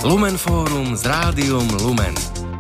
Lumen Fórum s Rádiom Lumen.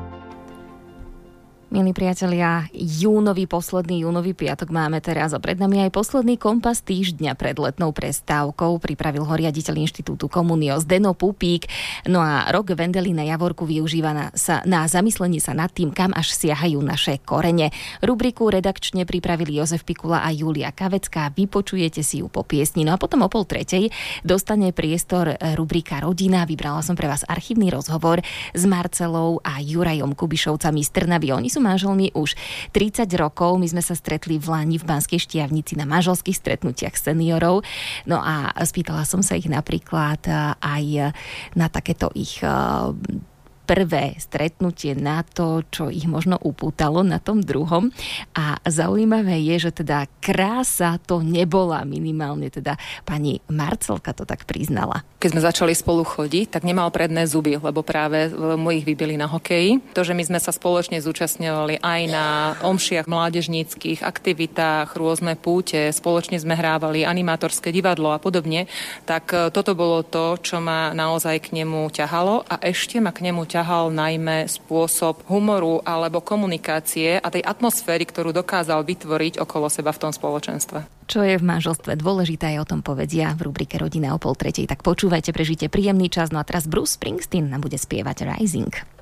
Milí priatelia, posledný júnový piatok máme teraz a pred nami aj posledný kompas týždňa pred letnou prestávkou. Pripravil ho riaditeľ Inštitútu Komunio Zdeno Pupík. No a rok Vendelí na Javorku využíva na zamyslenie sa nad tým, kam až siahajú naše korene. Rubriku redakčne pripravili Jozef Pikula a Julia Kavecká. Vypočujete si ju po piesni. No a potom o 2:30 dostane priestor rubrika Rodina. Vybrala som pre vás archívny rozhovor s Marcelou a Jurajom Kubišovcami z Trnavy. Oni sú manželmi už 30 rokov. My sme sa stretli v Lani v Banskej Štiavnici na manželských stretnutiach seniorov. No a spýtala som sa ich napríklad aj na takéto ich prvé stretnutie, na to, čo ich možno upútalo na tom druhom. A zaujímavé je, že teda krása to nebola, minimálne teda pani Marcelka to tak priznala. Keď sme začali spolu chodiť, tak nemal predné zuby, lebo práve mu ich vybili na hokeji. To, že my sme sa spoločne zúčastňovali aj na omšiach mládežníckych aktivitách, rôzne púte, spoločne sme hrávali animátorské divadlo a podobne, tak toto bolo to, čo ma naozaj k nemu ťahalo a ešte ma k nemu ťahal najmä spôsob humoru alebo komunikácie a tej atmosféry, ktorú dokázal vytvoriť okolo seba v tom spoločenstve. Čo je v manželstve dôležité, aj o tom povedia v rubrike Rodina o 2:30. Tak počúvajte, prežite príjemný čas. No a teraz Bruce Springsteen nám bude spievať Rising.